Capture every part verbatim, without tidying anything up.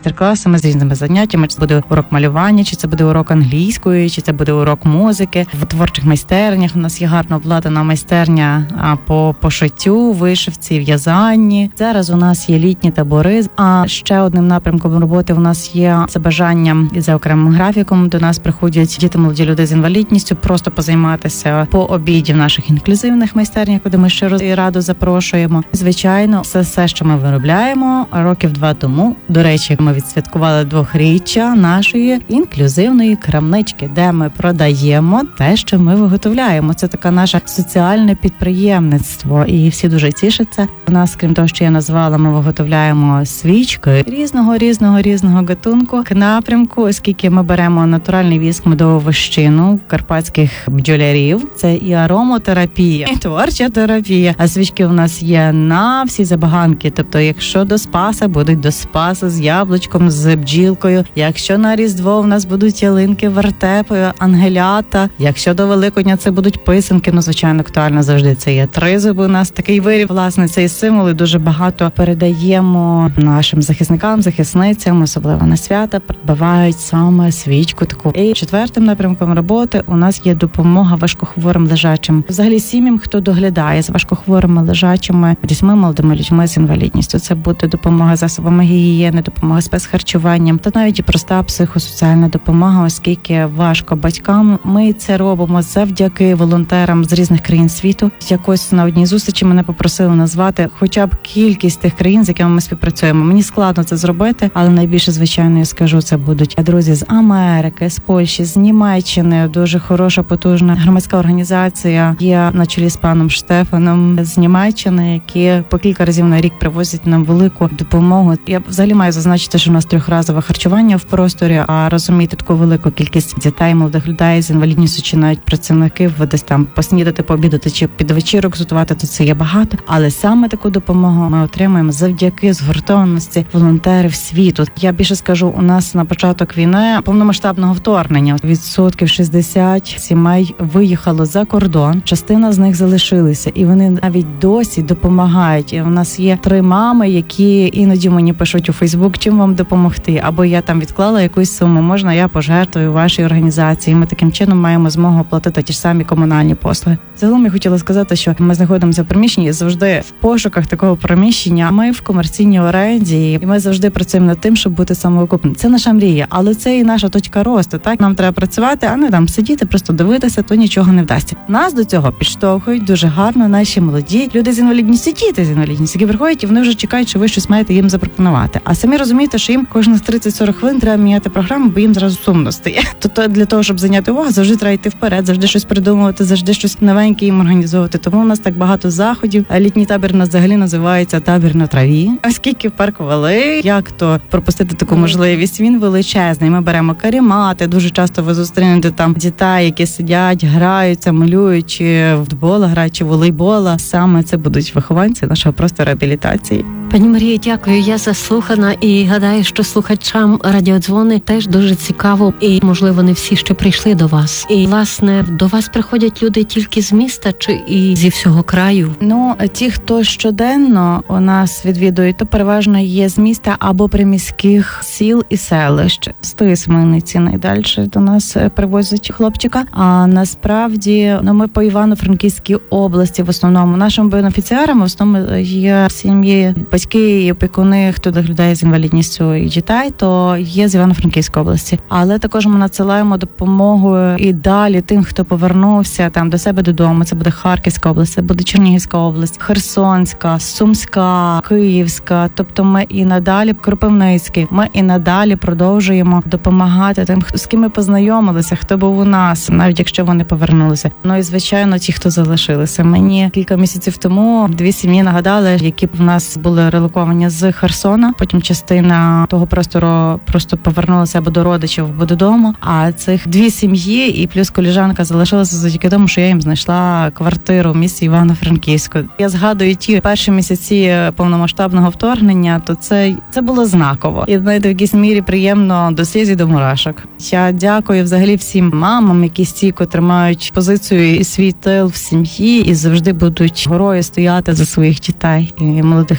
майстер-класами, з різними заняттями. Чи це буде урок малювання, чи це буде урок англійської, чи це буде урок музики. В творчих майстернях у нас є гарно обладнана майстерня по пошиттю, вишивці, в'язанні. Зараз у нас є літні табори. А ще одним напрямком роботи у нас є за бажанням і за окремим графіком. До нас приходять діти, молоді люди з інвалідністю, просто позайматися по обіді в наших інклюзивних майстернях, куди ми щиро і радо запрошуємо. Звичайно, все, все, що ми виробляємо, років два тому, до речі, ми відсвяткували двохріччя нашої інклюзивної крамнички, де ми продаємо те, що ми виготовляємо. Це таке наше соціальне підприємництво, і всі дуже тішаться. У нас, крім того, що я назвала, ми виготовляємо свічки різного, різного, різного гатунку, напрямку, оскільки ми беремо натуральний віск, медову вощину карпатських бджолярів. Це і аромотерапія, і творча терапія. А свічки у нас є на всі забаганки. Тобто, якщо до Спаса, будуть до Спаса з яблучком, з бджілкою. Якщо на Різдво у нас будуть ялинки, вертепи, ангелята. Якщо до Великодня це будуть писанки, ну, звичайно, актуально завжди це є тризуби. У нас такий виріб, власне, цей символ, і дуже багато передаємо нашим захисникам, захисницям, особливо на свята, придбавають саме свічку таку. І четвертим напрямком роботи у нас є допомога важкохворим лежачим. Взагалі сім'ям, хто доглядає за важкохворими лежачими дітьми, молодими людьми з інвалідністю. Це буде допомога засобами гігієни, допомога спецхарчуванням, та навіть і проста психосоціальна допомога, оскільки важко батькам. Ми це робимо завдяки волонтерам з різних країн світу. Якось на одній зустрічі мене попросили назвати хоча б кількість тих країн, з якими ми співпрацюємо. Мені складно це зробити, але найбільше, звичайно, я скажу, це будуть друзі з Америки, з Польщі, з Німеччини. Дуже хороша, потужна громадська організація є на чолі з паном Штефаном з Німеччини, які по кілька разів на рік привозять нам велику допомогу. Я взагалі маю зазначити, що у нас трьохразове харчування в просторі, а розумієте, таку велику кількість дітей, молодих людей з інвалідністю чи навіть працівників десь там поснідати, пообідати чи під вечірок готувати, то це є багато. Але саме таку допомогу ми отримуємо завдяки згуртованості волонтерів світу. Я більше скажу, у нас на початок війни повномасштабного вторгнення відсотків шістдесят сімей виїхало за кордон. Частина з них залишилися, і вони навіть досі допомагають. І у нас є три мами, які іноді мені пишуть у Фейсбук, чим вам допомогти, або я там відклала якусь суму, можна я пожертвую вашій організації. Ми таким чином маємо змогу оплатити ті ж самі комунальні послуги. Загалом я хотіла сказати, що ми знаходимося в приміщенні завжди в пошуках такого приміщення. Ми в комерційній оренді, і ми завжди працюємо над тим, щоб бути самоокупним. Це наша мрія, але це і наша точка росту. Так, нам треба працювати, а не там сидіти, просто дивитися, то нічого не вдасться. Нас до цього підштовхують дуже гарно наші молоді люди з інвалідністю, діти з інвалідністю, які приходять, і вони вже чекають, що ви щось маєте їм запропонувати. А самі розумієте, що їм кожних тридцять-сорок хвилин треба міняти програму, бо їм зразу сумно стає. Тобто для того, щоб зайняти увагу, завжди треба йти вперед, завжди щось придумувати, завжди щось новеньке їм організовувати. Тому у нас так багато заходів. А літній табір у нас взагалі називається табір на траві. Оскільки парк Вали, як то пропустити таку можливість? Він величезний. Ми беремо каремати. Дуже часто ви зустрінете там дітей, які сидять, граються, малюють, чи в футбол грають, чи в волейбола. Саме це будуть вихованці нашого простору реабілітації. Пані Марія, дякую. Я заслухана і гадаю, що слухачам радіодзвони теж дуже цікаво, і, можливо, не всі ще прийшли до вас. І, власне, до вас приходять люди тільки з міста чи і зі всього краю? Ну, ті, хто щоденно у нас відвідують, то переважно є з міста або приміських сіл і селищ. З Тисмениці найдальше до нас привозять хлопчика. А насправді, ну, ми по Івано-Франківській області в основному. Нашим бенефіціарами в основному є сім'ї, батьки і опікуни, хто доглядає з інвалідністю і дітей, то є з Івано-Франківської області. Але також ми надсилаємо допомогу і далі тим, хто повернувся там до себе додому. Це буде Харківська область, це буде Чернігівська область, Херсонська, Сумська, Київська. Тобто ми і надалі, Кропивницький, ми і надалі продовжуємо допомагати тим, з ким ми познайомилися, хто був у нас, навіть якщо вони повернулися. Ну і, звичайно, ті, хто залишилися. Мені кілька місяців тому дві сім'ї нагадали, які в нас були релоковані з Херсона. Потім частина того простору просто повернулася або до родичів, або додому. А цих дві сім'ї і плюс коліжанка залишилася завдяки тому, що я їм знайшла квартиру в місті Івано-Франківську. Я згадую ті перші місяці повномасштабного вторгнення, то це, це було знаково. І, знаєте, в якійсь мірі приємно до сліз і до мурашок. Я дякую взагалі всім мамам, які стійко тримають позицію і свій тил в сім'ї і завжди будуть горою стояти за своїх дітей і молодих людей.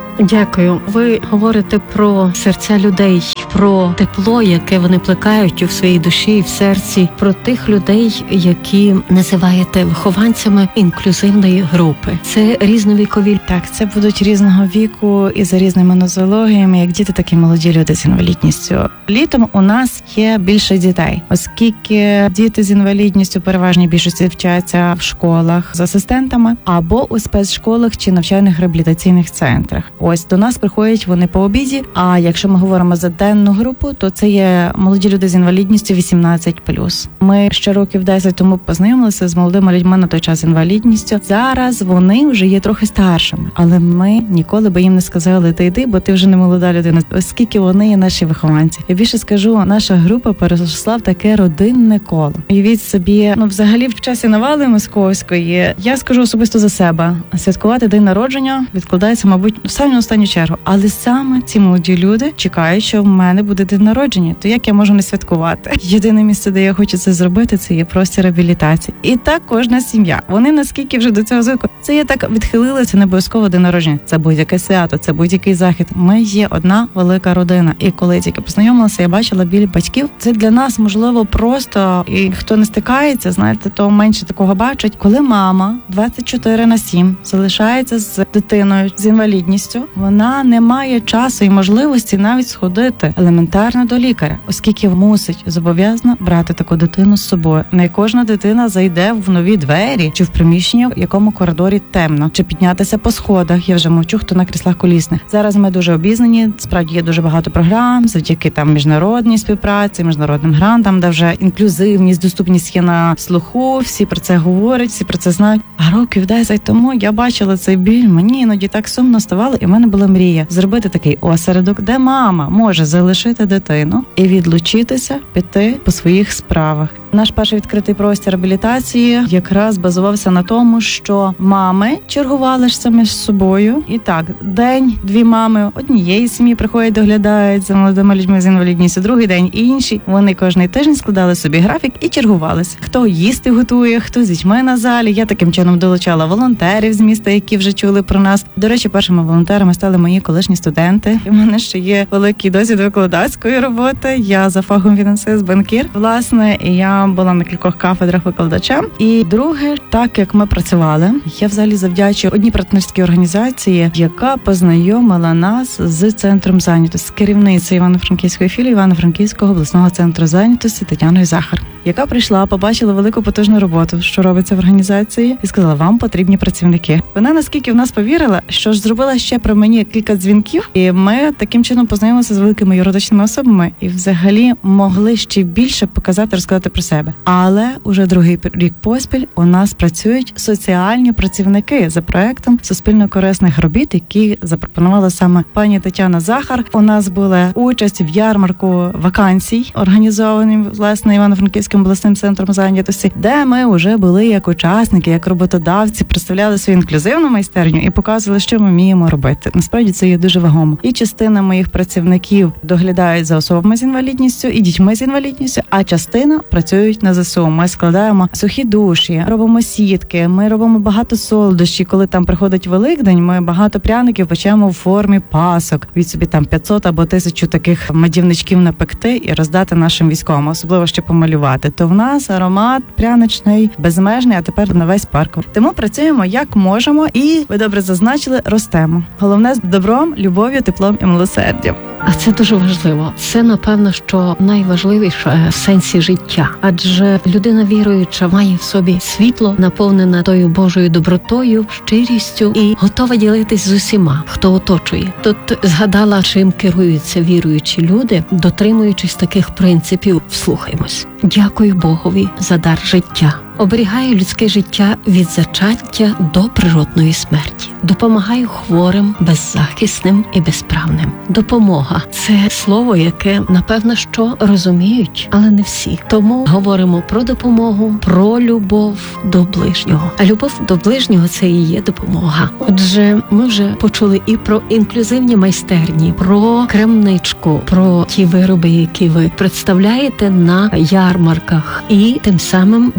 Дякую. Ви говорите про серця людей, про тепло, яке вони плекають у своїй душі і в серці, про тих людей, які називаєте вихованцями інклюзивної групи. Це різновікові. Так, це будуть різного віку і за різними нозологіями, як діти, так і молоді люди з інвалідністю. Літом у нас є більше дітей, оскільки діти з інвалідністю переважній більшості вчаться в школах з асистентами або у спецшколах чи навчальних реабілітаційних центрах. Ось до нас приходять вони по обіді, а якщо ми говоримо за денну групу, то це є молоді люди з інвалідністю вісімнадцять плюс. Ми ще років десять тому познайомилися з молодими людьми на той час з інвалідністю. Зараз вони вже є трохи старшими, але ми ніколи би їм не сказали: ти йди, бо ти вже не молода людина, оскільки вони є наші вихованці. Я більше скажу, наша група переросла в таке родинне коло. Уявіть собі, ну взагалі в часі навали московської, я скажу особисто за себе, святкувати день народження відкладається, мабуть, в саму останню чергу. Але саме ці молоді люди чекають, що в мене буде день народження. То як я можу не святкувати? Єдине місце, де я хочу це зробити, це є простір реабілітації. І так кожна сім'я. Вони наскільки вже до цього звикли. Це я так відхилилася, не обов'язково день народження. Це будь-яке свято, це будь-який захід. Ми є одна велика родина. І коли я тільки познайомилася, я бачила біль батьків. Це для нас, можливо, просто, і хто не стикається, знаєте, то менше такого бачать. Коли мама двадцять чотири на сім залишається з дитиною з інвалідністю, вона не має часу і можливості навіть сходити елементарно до лікаря, оскільки мусить зобов'язана брати таку дитину з собою. Не кожна дитина зайде в нові двері чи в приміщення, в якому коридорі темно, чи піднятися по сходах. Я вже мовчу, хто на кріслах колісних. Зараз ми дуже обізнані, справді є дуже багато програм, завдяки там міжнародній співпраці, міжнародним грантам, де вже інклюзивність, доступність є на слуху, всі про це говорять, всі про це знають. А років десять тому я бачила цей біль, мені іноді так сумно ставало, і в мене була мрія зробити такий осередок, де мама може залишити дитину і відлучитися, піти по своїх справах. Наш перший відкритий простір реабілітації якраз базувався на тому, що мами чергували ж самі з собою. І так, день дві мами однієї сім'ї приходять, доглядають за молодими людьми з інвалідністю, другий день інші. Вони кожний тиждень складали собі графік і чергувалися. Хто їсти готує, хто з дітьми на залі. Я таким чином долучала волонтерів з міста, які вже чули про нас. До речі, першими волонтерами стали мої колишні студенти. У мене ще є великий досвід викладацької роботи. Я за фахом фінансист, банкір, власне, і я була на кількох кафедрах викладачем. І друге, так як ми працювали, я взагалі завдячую одній партнерській організації, яка познайомила нас з центром зайнятості, з керівницею Івано-Франківської філії Івано-Франківського обласного центру зайнятості Тетяною Захар, яка прийшла, побачила велику потужну роботу, що робиться в організації, і сказала: вам потрібні працівники. Вона наскільки в нас повірила, що ж зробила ще про мені кілька дзвінків, і ми таким чином познайомилися з великими юридичними особами і взагалі могли ще більше показати, розказати про себе. Але уже другий рік поспіль у нас працюють соціальні працівники за проектом суспільно-корисних робіт, які запропонувала саме пані Тетяна Захар. У нас була участь в ярмарку вакансій, організованим власне Івано-Франківським обласним центром зайнятості, де ми вже були як учасники, як роботодавці, представляли свою інклюзивну майстерню і показували, що ми вміємо робити. Насправді це є дуже вагомо. І частина моїх працівників доглядають за особами з інвалідністю і дітьми з інвалідністю, а частина працюють на ЗСУ. Ми складаємо сухі душі, робимо сітки, ми робимо багато солодощів. Коли там приходить Великдень, ми багато пряників печемо в формі пасок. Від собі там п'ятсот або тисячу таких медівничків напекти і роздати нашим військовим, особливо ще помалювати. То в нас аромат пряничний, безмежний, а тепер на весь парк. Тому працюємо як можемо і, ви добре зазначили, ростемо. Головне з добром, любов'ю, теплом і милосердям. А це дуже важливо. Це, напевно, що найважливіше в сенсі життя. Адже людина віруюча має в собі світло, наповнене тою Божою добротою, щирістю і готова ділитись з усіма, хто оточує. Тут згадала, чим керуються віруючі люди, дотримуючись таких принципів. Вслухаймось. Дякую Богові за дар життя. Оберігаю людське життя від зачаття до природної смерті. Допомагаю хворим, беззахисним і безправним. Допомога – це слово, яке, напевно, що розуміють, але не всі. Тому говоримо про допомогу, про любов до ближнього. А любов до ближнього – це і є допомога. Отже, ми вже почули і про інклюзивні майстерні, про крамничку, про ті вироби, які ви представляєте на ярмарках, і тим самим допомагаєте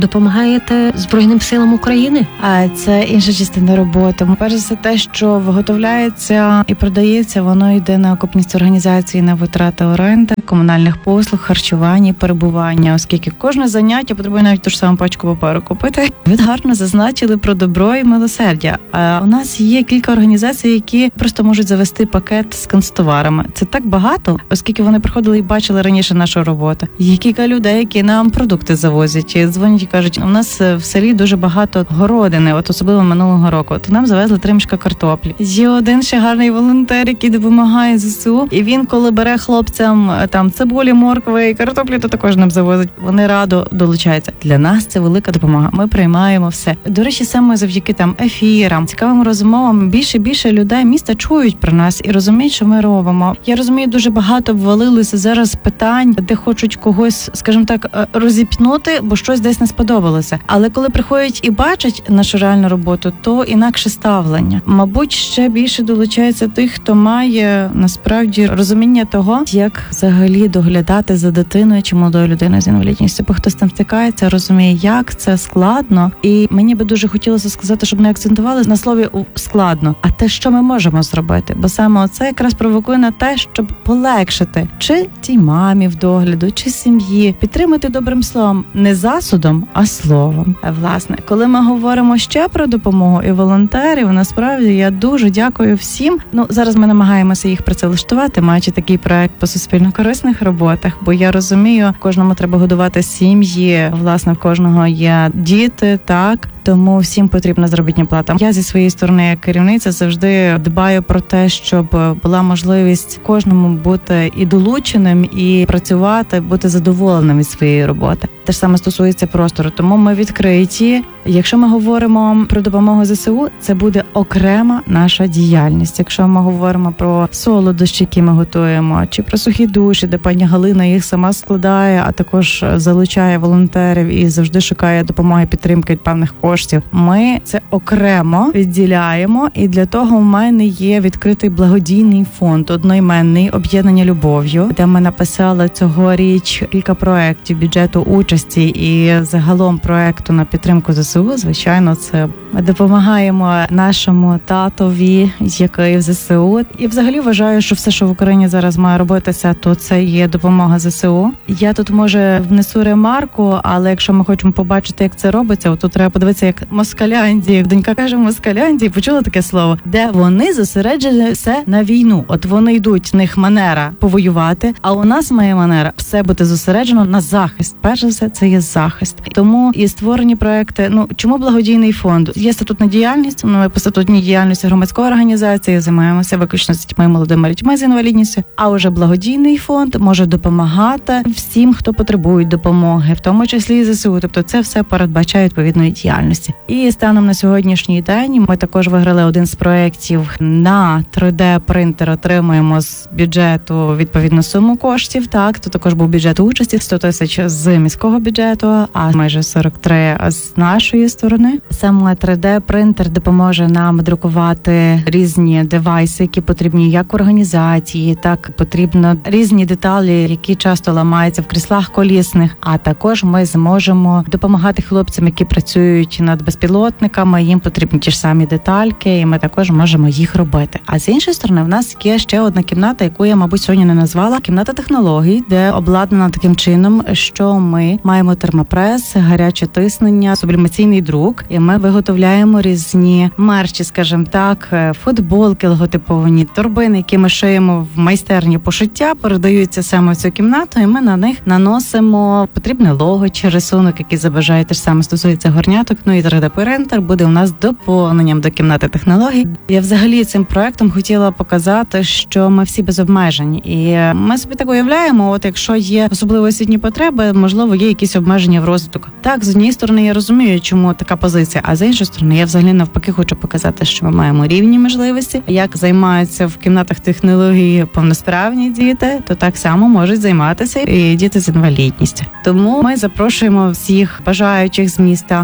допомагаєте Збройним силам України? А це інша частина роботи. Перш за все, те, що виготовляється і продається, воно йде на окупність організації, на витрати оренди, комунальних послуг, харчування, перебування, оскільки кожне заняття потребує навіть ту ж саму пачку паперу купити. Ви гарно зазначили про добро і милосердя. А у нас є кілька організацій, які просто можуть завести пакет з канцтоварами. Це так багато, оскільки вони приходили і бачили раніше нашу роботу. Є кілька людей, які нам продукти завозять, і дзвонять і кажуть, у нас в селі дуже багато городини, от особливо минулого року. От нам завезли три мішка картоплі. Є один ще гарний волонтер, який допомагає ЗСУ, і він, коли бере хлопцям там цибулі, моркви і картоплі, то також нам завозять. Вони радо долучаються. Для нас це велика допомога. Ми приймаємо все. До речі, саме завдяки там ефірам, цікавим розмовам більше і більше людей міста чують про нас і розуміють, що ми робимо. Я розумію, дуже багато ввалилося зараз питань, де хочуть когось, скажімо так, розіпнути, бо щось десь не сподобалося. Але коли приходять і бачать нашу реальну роботу, то інакше ставлення. Мабуть, ще більше долучається тих, хто має насправді розуміння того, як взагалі доглядати за дитиною чи молодою людиною з інвалідністю. Бо хто з тим стикається, розуміє, як це складно. І мені би дуже хотілося сказати, щоб не акцентували на слові складно, а те, що ми можемо зробити. Бо саме це якраз провокує на те, щоб полегшити чи тій мамі в догляду, чи сім'ї, підтримати добрим словом, не засудом, а словом. А власне, коли ми говоримо ще про допомогу і волонтерів, насправді я дуже дякую всім. Ну, зараз ми намагаємося їх працевлаштувати, маючи такий проект по суспільно-корисних роботах, бо я розумію, кожному треба годувати сім'ї, власне, в кожного є діти, так, тому всім потрібна заробітна плата. Я зі своєї сторони, як керівниця, завжди дбаю про те, щоб була можливість кожному бути і долученим, і працювати, бути задоволеним від своєї роботи. Те ж саме стосується простору, тому ми відкриті. Якщо ми говоримо про допомогу ЗСУ, це буде окрема наша діяльність. Якщо ми говоримо про солодощі, які ми готуємо, чи про сухі душі, де пані Галина їх сама складає, а також залучає волонтерів і завжди шукає допомоги, підтримки від певних коштів, ми це окремо відділяємо. І для того в мене є відкритий благодійний фонд, одноіменний «Об'єднання любов'ю», де ми написали цьогоріч кілька проєктів бюджету участі і загалом проєкту на підтримку ЗСУ. Звичайно, це ми допомагаємо нашому татові, який в ЗСУ. І взагалі вважаю, що все, що в Україні зараз має робитися, то це є допомога ЗСУ. Я тут, може, внесу ремарку, але якщо ми хочемо побачити, як це робиться, то треба подивитися, як Москаляндії, як донька каже Москаляндії, почула таке слово, де вони зосереджені все на війну. От вони йдуть, в них манера повоювати, а у нас має манера все бути зосереджено на захист. Перш за все, це є захист. Тому і створені проекти, ну, чому благодійний фонд? Є статутна діяльність, ну, ми по статутній діяльності громадської організації займаємося виключно з дітьми, молодими людьми з інвалідністю, а уже благодійний фонд може допомагати всім, хто потребує допомоги, в тому числі і ЗСУ. Тобто це все передбачає відповідної діяльності. І станом на сьогоднішній день ми також виграли один з проєктів на три де-принтер, отримуємо з бюджету відповідну суму коштів, так, то також був бюджет участі, сто тисяч з міського бюджету, а майже сорок три з нашої сторони. Саме три де-принтер допоможе нам друкувати різні девайси, які потрібні як організації, так потрібно різні деталі, які часто ламаються в кріслах колісних, а також ми зможемо допомагати хлопцям, які працюють над безпілотниками, їм потрібні ті ж самі детальки, і ми також можемо їх робити. А з іншої сторони, в нас є ще одна кімната, яку я, мабуть, сьогодні не назвала, кімната технологій, де обладнана таким чином, що ми маємо термопрес, гаряче тиснення, сублімаційний друк, і ми виготовляємо різні мерчі, скажімо так, футболки логотиповані, торбини, які ми шиємо в майстерні пошиття, передаються саме в цю кімнату, і ми на них наносимо потрібне лого чи рисунок, який забажаєте. Те ж саме стосується горняток, ну і три де-принтер буде у нас доповненням до кімнати технологій. Я взагалі цим проектом хотіла показати, що ми всі без обмежень, і ми собі так уявляємо, от якщо є особливо освітні потреби, можливо, є якісь обмеження в розвитку. Так, з однієї сторони, я розумію, чому така позиція, а з іншої сторони, я взагалі навпаки хочу показати, що ми маємо рівні можливості. Як займаються в кімнатах технології повносправні діти, то так само можуть займатися і діти з інвалідністю. Тому ми запрошуємо всіх бажаючих з міста потрапити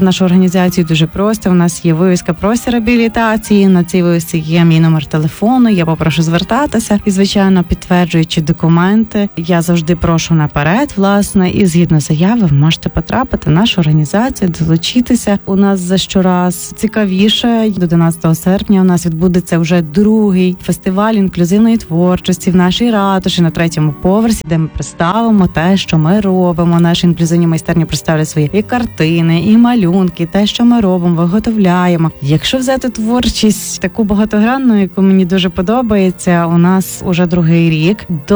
в нашу організацію дуже просто. У нас є вивіска «Простір реабілітації». На цій вивісці є мій номер телефону. Я попрошу звертатися і, звичайно, підтверджуючи документи, я завжди прошу наперед, власне, і згідно заяви ви можете потрапити в нашу організацію, долучитися. У нас за щораз цікавіше. одинадцятого серпня у нас відбудеться вже другий фестиваль інклюзивної творчості в нашій ратуші на третьому поверсі, де ми представимо те, що ми робимо. Наші інклюзивні майстерні представлять свої і картини, і малюнки, те, що ми робимо, виготовляємо. Якщо взяти творчість таку багатогранну, яку мені дуже подобається, у нас уже другий рік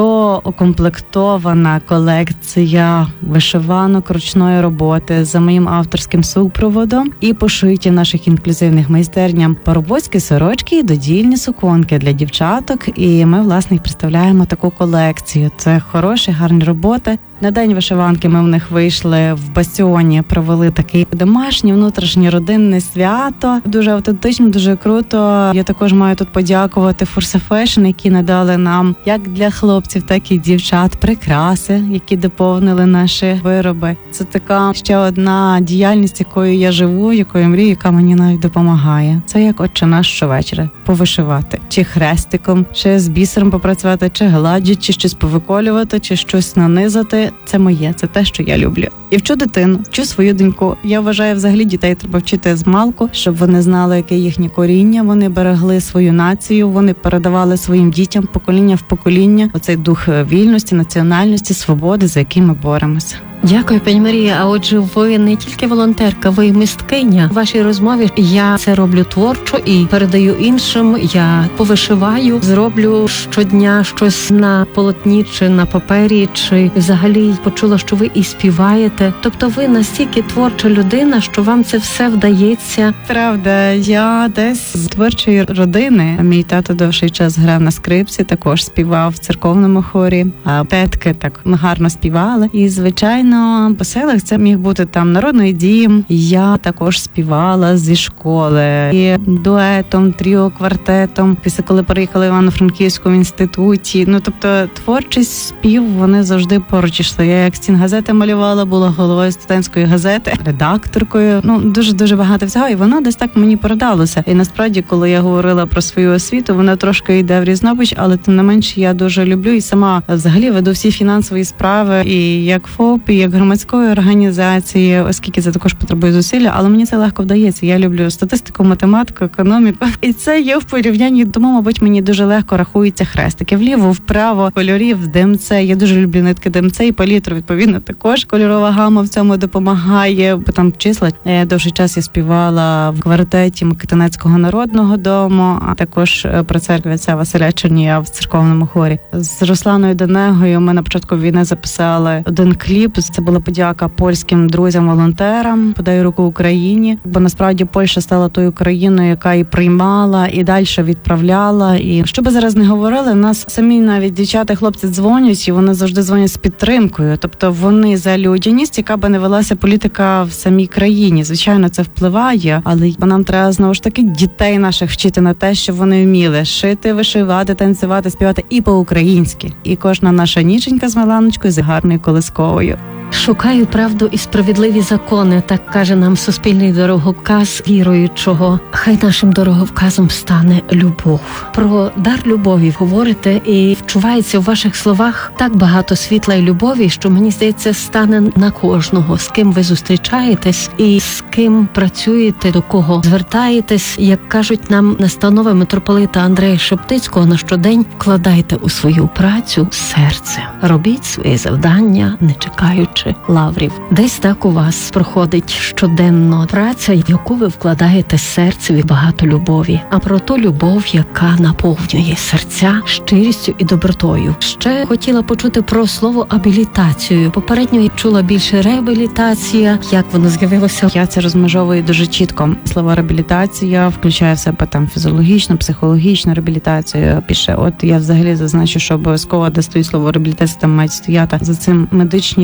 доукомплектована колекція вишиванок ручної роботи за моїм авторським супроводом і пошиті в наших інклюзивних майстерням парубоцькі сорочки і додільні суконки для дівчаток. І ми, власне, їх представляємо таку колекцію. Це хороші, гарні роботи. На день вишиванки ми в них вийшли в Бастіоні, провели такий домашнє, внутрішнє, родинне свято. Дуже автентично, дуже круто. Я також маю тут подякувати Фурса Фешн, які надали нам як для хлопців, так і дівчат прикраси, які доповнили наші вироби. Це така ще одна діяльність, якою я живу, якою мрію, яка мені навіть допомагає. Це як «Отче наш» щовечора. Повишивати. Чи хрестиком, чи з бісером попрацювати, чи гладдю, чи щось повиколювати, чи щось нанизати. Це моє, це те, що я люблю. І вчу дитину, вчу свою доньку. Я вважаю, взагалі дітей треба вчити з малку, щоб вони знали, яке їхнє коріння, вони берегли свою націю, вони передавали своїм дітям покоління в покоління оцей дух вільності, національності, свободи, за яким ми боремося. Дякую, пані Марія. А отже, ви не тільки волонтерка, ви й мисткиня. В вашій розмові я це роблю творчо і передаю іншим. Я повишиваю, зроблю щодня щось на полотні чи на папері, чи взагалі почула, що ви і співаєте. Тобто ви настільки творча людина, що вам це все вдається. Правда, я десь з творчої родини. Мій тато довший час грав на скрипці, також співав в церковному хорі, а тетки так гарно співали. І, звичайно, по селах це міг бути там народний дім. Я також співала зі школи і дуетом, тріо, квартетом. Після коли переїхали в Івано-Франківську в інституті. Ну, тобто творчість, спів, вони завжди поруч йшли. Я як стінгазети малювала, була головою студентської газети, редакторкою. Ну, дуже-дуже багато всього. І воно десь так мені передалося. І насправді, коли я говорила про свою освіту, вона трошки йде в різнобіч, але тим не менше я дуже люблю і сама взагалі веду всі фінансові справи і як ФОП, і як громадської організації, оскільки це також потребує зусилля, але мені це легко вдається. Я люблю статистику, математику, економіку. І це є в порівнянні, тому, мабуть, мені дуже легко рахуються хрестики. Вліво, вправо, кольорів, ДМЦ. Я дуже люблю нитки ДМЦ і палітру, відповідно, також. Кольорова гама в цьому допомагає, бо там числа. Довший час я співала в квартеті Микитинецького народного дому, а також про церкву отця Василя Чернія в церковному хорі. З Русланою Денегою ми на початку війни записали один кліп. Це була подяка польським друзям-волонтерам, «Подай руку Україні», бо насправді Польща стала тою країною, яка і приймала, і далі відправляла. І що би зараз не говорили, нас самі навіть дівчата і хлопці дзвонять, і вони завжди дзвонять з підтримкою. Тобто вони за людяність, яка би не велася політика в самій країні. Звичайно, це впливає, але нам треба знову ж таки дітей наших вчити на те, щоб вони вміли шити, вишивати, танцювати, співати і по-українськи. І кожна наша ніченька з Миланочкою з гарною колисковою. Шукаю правду і справедливі закони, так каже нам суспільний дороговказ віруючого. Хай нашим дороговказом стане любов. Про дар любові говорите, і вчувається у ваших словах так багато світла і любові, що, мені здається, стане на кожного, з ким ви зустрічаєтесь і з ким працюєте, до кого звертаєтесь. Як кажуть нам настанови митрополита Андрея Шептицького на щодень, вкладайте у свою працю серце. Робіть своє завдання, не чекаючи лаврів. Десь так у вас проходить щоденно праця, яку ви вкладаєте серце від багато любові. А про ту любов, яка наповнює серця щирістю і добротою. Ще хотіла почути про слово абілітацію. Попередньо я чула більше реабілітація. Як воно з'явилося? Я це розмежовую дуже чітко. Слово реабілітація включає в себе там фізіологічну, психологічну реабілітацію. Пише, от я взагалі зазначу, що обов'язково, де стоїть слово реабілітація, там мають стояти за цим медичні регули,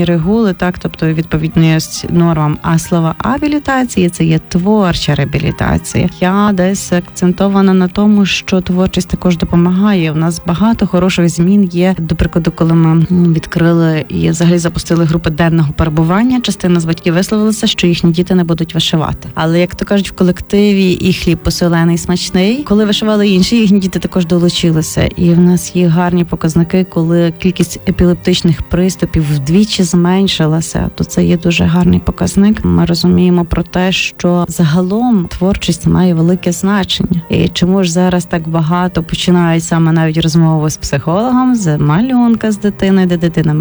чули, так, тобто відповідність нормам. А слова абілітації – це є творча реабілітація. Я десь акцентована на тому, що творчість також допомагає. У нас багато хороших змін є. До прикладу, коли ми відкрили і взагалі запустили групи денного перебування, частина з батьків висловилася, що їхні діти не будуть вишивати. Але, як то кажуть, в колективі і хліб посолений, смачний. Коли вишивали інші, їхні діти також долучилися. І в нас є гарні показники, коли кількість епілептичних приступів вдвічі зменшилася, то це є дуже гарний показник. Ми розуміємо про те, що загалом творчість має велике значення. І чому ж зараз так багато починають саме навіть розмови з психологом, з малюнка з дитиною, де дитина